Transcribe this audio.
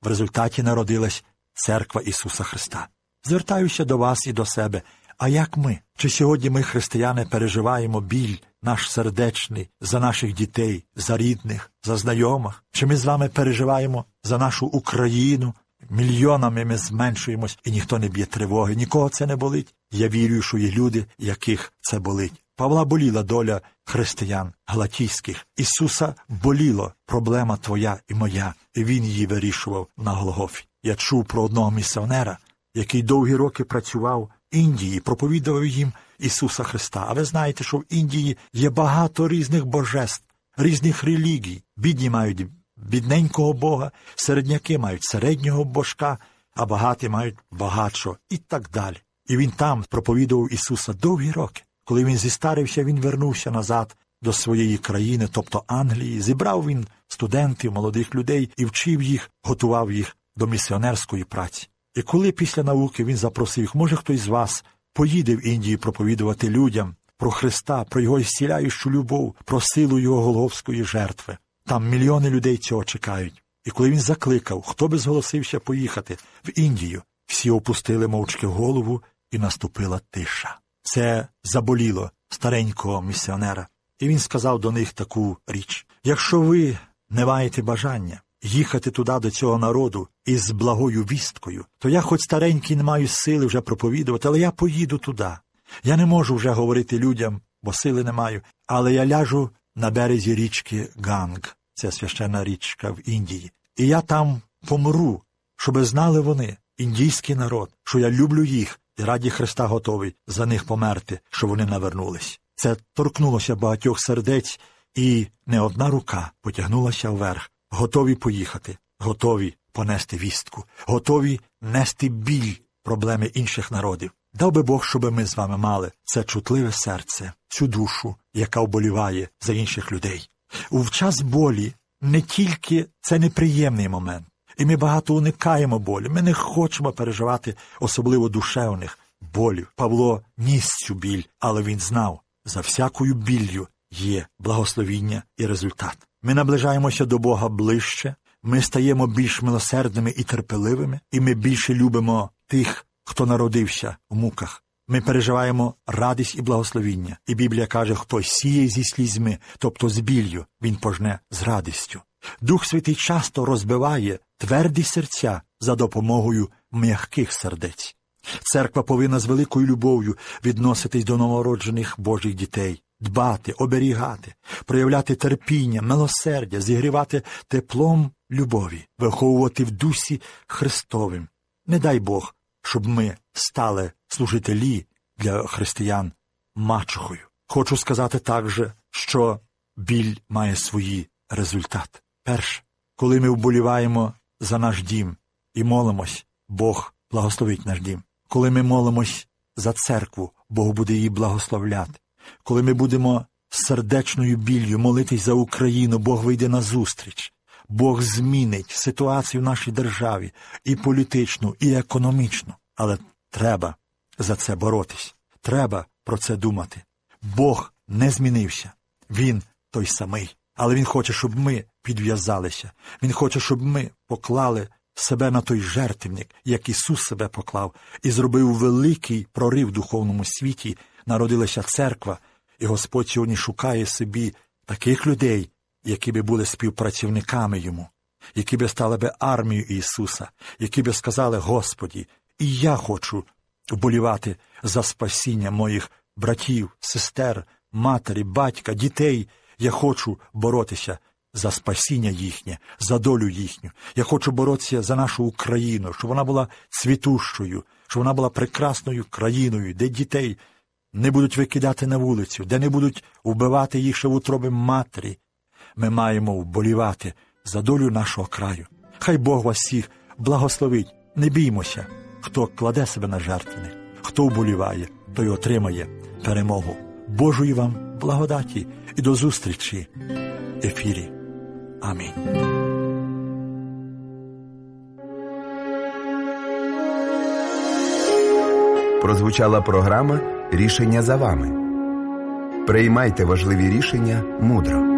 В результаті народилась Церква Ісуса Христа. Звертаюся до вас і до себе. А як ми? Чи сьогодні ми, християни, переживаємо біль наш сердечний за наших дітей, за рідних, за знайомих? Чи ми з вами переживаємо за нашу Україну? Мільйонами ми зменшуємось, і ніхто не б'є тривоги, нікого це не болить. Я вірю, що є люди, яких це болить. Павла боліла доля християн галатійських. Ісуса боліло проблема твоя і моя, і Він її вирішував на Голгофі. Я чув про одного місіонера, який довгі роки працював в Індії, проповідував їм Ісуса Христа. А ви знаєте, що в Індії є багато різних божеств, різних релігій. Бідні мають бідненького Бога, середняки мають середнього божка, а багаті мають багатшого і так далі. І він там проповідував Ісуса довгі роки. Коли він зістарився, він вернувся назад до своєї країни, тобто Англії. Зібрав він студентів, молодих людей і вчив їх, готував їх до місіонерської праці. І коли після науки він запросив їх, може хтось з вас поїде в Індію проповідувати людям про Христа, про Його зціляючу любов, про силу Його голгофської жертви. Там мільйони людей цього чекають. І коли він закликав, хто би зголосився поїхати в Індію, всі опустили мовчки голову і наступила тиша. Це заболіло старенького місіонера. І він сказав до них таку річ. Якщо ви не маєте бажання їхати туди до цього народу із благою вісткою, то я хоч старенький не маю сили вже проповідувати, але я поїду туди. Я не можу вже говорити людям, бо сили не маю, але я ляжу на березі річки Ганг. Це священна річка в Індії. І я там помру, щоб знали вони, індійський народ, що я люблю їх і раді Христа готовий за них померти, що вони навернулись. Це торкнулося багатьох сердець, і не одна рука потягнулася вверх. Готові поїхати, готові понести вістку, готові нести біль проблеми інших народів. Дав би Бог, щоб ми з вами мали це чутливе серце, цю душу, яка вболіває за інших людей. У час болі не тільки це неприємний момент, і ми багато уникаємо болі, ми не хочемо переживати особливо душевних болів. Павло ніс цю біль, але він знав, за всякою біллю є благословіння і результат. Ми наближаємося до Бога ближче, ми стаємо більш милосердними і терпеливими, і ми більше любимо тих, хто народився в муках. Ми переживаємо радість і благословіння. І Біблія каже, хто сіє зі слізьми, тобто з біллю, він пожне з радістю. Дух Святий часто розбиває тверді серця за допомогою м'яких сердець. Церква повинна з великою любов'ю відноситись до новонароджених Божих дітей, дбати, оберігати, проявляти терпіння, милосердя, зігрівати теплом любові, виховувати в дусі Христовим. Не дай Бог, щоб ми стали служителі для християн мачухою. Хочу сказати також, що біль має свої результати. Перше, коли ми вболіваємо за наш дім і молимось, Бог благословить наш дім. Коли ми молимось за церкву, Бог буде її благословляти. Коли ми будемо з сердечною біллю молитись за Україну, Бог вийде на зустріч. Бог змінить ситуацію в нашій державі і політичну, і економічну. Але треба за це боротись. Треба про це думати. Бог не змінився. Він той самий. Але Він хоче, щоб ми підв'язалися. Він хоче, щоб ми поклали себе на той жертвенник, як Ісус себе поклав, і зробив великий прорив в духовному світі. Народилася церква, і Господь сьогодні шукає собі таких людей, які би були співпрацівниками Йому, які би стали би армією Ісуса, які би сказали, Господі, і я хочу вболівати за спасіння моїх братів, сестер, матері, батька, дітей. Я хочу боротися за спасіння їхнє, за долю їхню. Я хочу боротися за нашу Україну, щоб вона була цвітущою, щоб вона була прекрасною країною, де дітей не будуть викидати на вулицю, де не будуть вбивати їх ще в утробі матері. Ми маємо вболівати за долю нашого краю. Хай Бог вас всіх благословить. Не біймося, хто кладе себе на жертвенник, хто вболіває, той отримає перемогу. Божої вам благодаті і до зустрічі в ефірі. Амінь. Прозвучала програма «Рішення за вами». Приймайте важливі рішення мудро.